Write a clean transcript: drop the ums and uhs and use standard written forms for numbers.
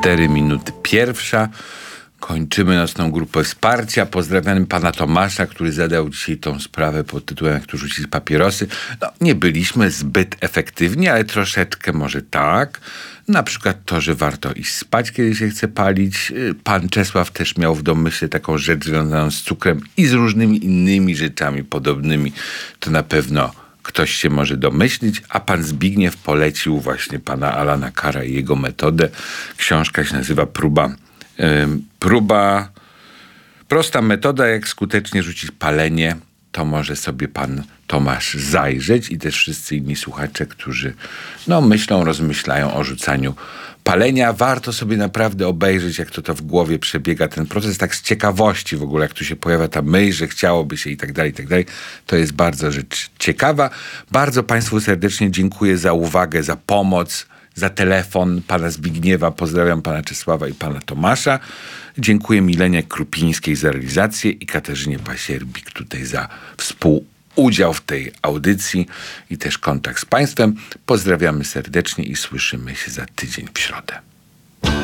4 minuty pierwsza. Kończymy nocną grupę wsparcia. Pozdrawiam pana Tomasza, który zadał dzisiaj tą sprawę pod tytułem Jak tu rzucić papierosy. No, nie byliśmy zbyt efektywni, ale troszeczkę może tak. Na przykład to, że warto iść spać, kiedy się chce palić. Pan Czesław też miał w domyśle taką rzecz związaną z cukrem i z różnymi innymi rzeczami podobnymi. To na pewno ktoś się może domyślić, a pan Zbigniew polecił właśnie pana Alana Carra i jego metodę. Książka się nazywa Prosta metoda, jak skutecznie rzucić palenie. To może sobie pan Tomasz zajrzeć i też wszyscy inni słuchacze, którzy myślą, rozmyślają o rzucaniu palenia. Warto sobie naprawdę obejrzeć, jak to w głowie przebiega ten proces, tak z ciekawości w ogóle, jak tu się pojawia ta myśl, że chciałoby się i tak dalej, i tak dalej. To jest bardzo rzecz ciekawa. Bardzo państwu serdecznie dziękuję za uwagę, za pomoc, za telefon pana Zbigniewa. Pozdrawiam pana Czesława i pana Tomasza. Dziękuję Milenie Krupińskiej za realizację i Katarzynie Pasierbik tutaj za współudział w tej audycji i też kontakt z państwem. Pozdrawiamy serdecznie i słyszymy się za tydzień w środę.